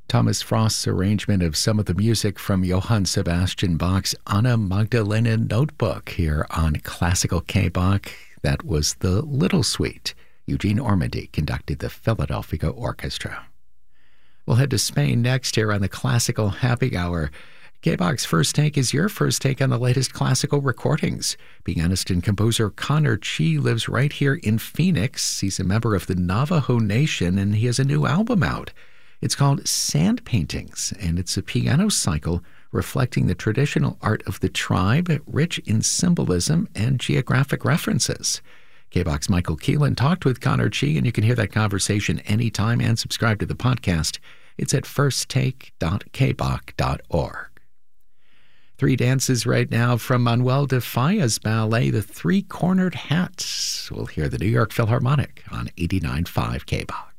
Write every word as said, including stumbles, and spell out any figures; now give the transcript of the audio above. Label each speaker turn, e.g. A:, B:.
A: Thomas Frost's arrangement of some of the music from Johann Sebastian Bach's Anna Magdalena Notebook here on Classical K-Bach. That was the Little Suite. Eugene Ormandy conducted the Philadelphia Orchestra. We'll head to Spain next here on the Classical Happy Hour. K-Bach's First Take is your first take on the latest classical recordings. Pianist and composer Connor Chi lives right here in Phoenix. He's a member of the Navajo Nation, and he has a new album out. It's called Sand Paintings, and it's a piano cycle reflecting the traditional art of the tribe, rich in symbolism and geographic references. K-Bach's Michael Keelan talked with Connor Chi, and you can hear that conversation anytime and subscribe to the podcast. It's at first take dot k bach dot org. Three dances right now from Manuel de Falla's ballet, The Three-Cornered Hats. We'll hear the New York Philharmonic on eighty-nine point five K-Bach.